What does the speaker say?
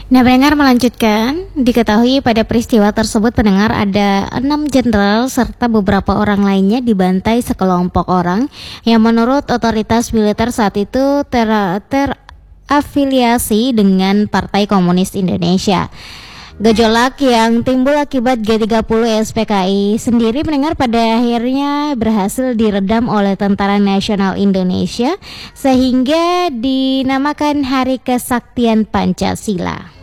Nah, pendengar melanjutkan, diketahui pada peristiwa tersebut pendengar ada 6 jenderal serta beberapa orang lainnya dibantai sekelompok orang yang menurut otoritas militer saat itu terafiliasi dengan Partai Komunis Indonesia. Gejolak yang timbul akibat G30 SPKI sendiri pendengar pada akhirnya berhasil diredam oleh Tentara Nasional Indonesia sehingga dinamakan Hari Kesaktian Pancasila.